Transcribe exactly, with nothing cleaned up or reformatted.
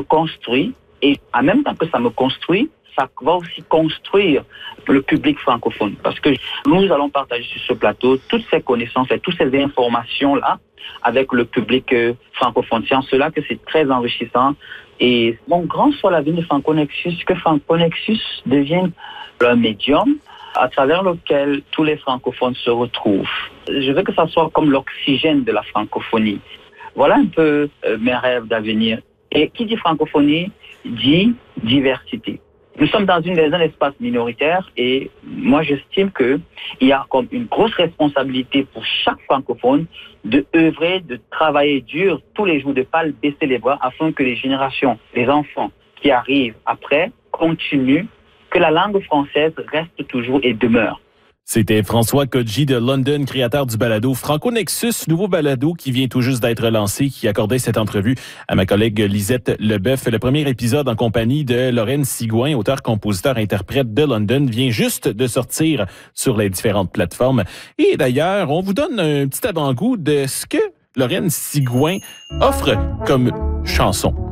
construit et en même temps que ça me construit, ça va aussi construire le public francophone. Parce que nous allons partager sur ce plateau toutes ces connaissances et toutes ces informations-là avec le public euh, francophone. C'est en cela que c'est très enrichissant. Et mon grand soit l'avenir de Franconexus, que Franconexus devienne un médium à travers lequel tous les francophones se retrouvent. Je veux que ça soit comme l'oxygène de la francophonie. Voilà un peu euh, mes rêves d'avenir. Et qui dit francophonie dit diversité. Nous sommes dans une, dans un espace minoritaire et moi j'estime qu'il y a comme une grosse responsabilité pour chaque francophone de œuvrer, de travailler dur tous les jours, de ne pas baisser les bras afin que les générations, les enfants qui arrivent après continuent, que la langue française reste toujours et demeure. C'était François Codji de London, créateur du balado Franconexus, nouveau balado qui vient tout juste d'être lancé, qui accordait cette entrevue à ma collègue Lisette Leboeuf. Le premier épisode en compagnie de Lorraine Sigouin, auteur, compositeur, interprète de London, vient juste de sortir sur les différentes plateformes. Et d'ailleurs, on vous donne un petit avant-goût de ce que Lorraine Sigouin offre comme chanson.